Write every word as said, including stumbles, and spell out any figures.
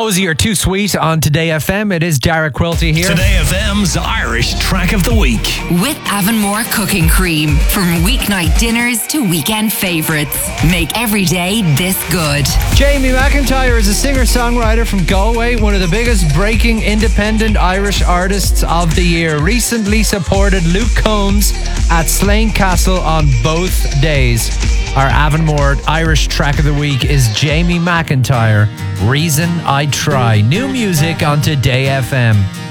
Rosie are too sweet on Today F M. It is Dara Quilty here. Today F M's Irish Track of the Week. With Avonmore Cooking Cream. From weeknight dinners to weekend favourites. Make every day this good. Jamie McIntyre is a singer-songwriter from Galway, one of the biggest breaking independent Irish artists of the year. Recently supported Luke Combs at Slane Castle on both days. Our Avonmore Irish Track of the Week is Jamie McIntyre, Reason I Try. New music on Today F M.